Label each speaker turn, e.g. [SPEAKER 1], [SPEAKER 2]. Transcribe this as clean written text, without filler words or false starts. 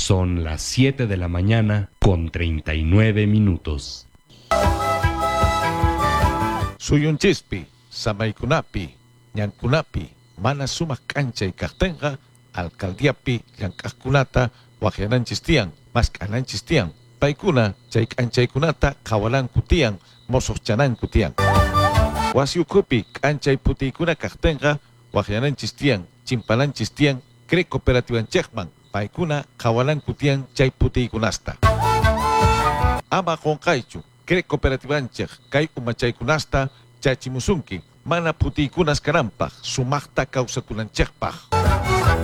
[SPEAKER 1] Son las 7 de la mañana con 39 minutos.
[SPEAKER 2] Suyunchispi, samaykunapi, ñankunapi, mana sumaq k'anchay kaqtinqa, alcaldiapi llank'aqkunata waqyananchis tiyan, mask'ananchis tiyan. Paykuna chay k'anchaykunata qhawalanku tiyan, mosuqchananku tiyan. Wasi ukhupi k'anchay putiykuna kaqtinqa waqyananchis tiyan, chimpananchis tiyan, cre cooperativanchikman, paykuna qhawalanku tiyan chay putiykunasta. Ama qonqaychu, cre cooperativanchik kay umachaykunasta chachimusunki, mana putiykunas kanampaq, sumaqta kawsakunanchikpaq.